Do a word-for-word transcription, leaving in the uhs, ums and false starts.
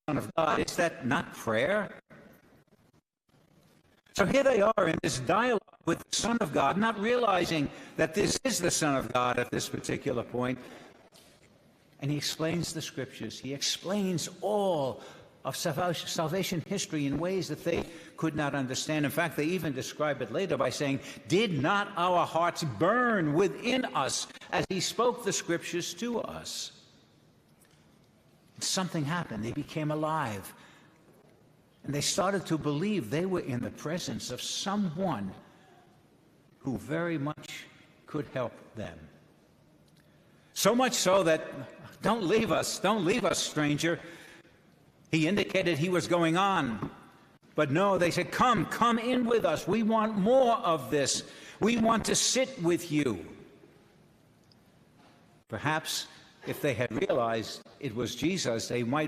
Son of God. Is that not prayer? So here they are in this dialogue with the Son of God, not realizing that this is the Son of God at this particular point. And he explains the Scriptures. He explains all of salvation history in ways that they could not understand. In fact, they even describe it later by saying, "Did not our hearts burn within us as he spoke the Scriptures to us?" Something happened. They became alive. And they started to believe they were in the presence of someone who very much could help them. So much so that, "Don't leave us, don't leave us, stranger." He indicated he was going on. But no, they said, "Come, come in with us. We want more of this. We want to sit with you." Perhaps if they had realized it was Jesus, they might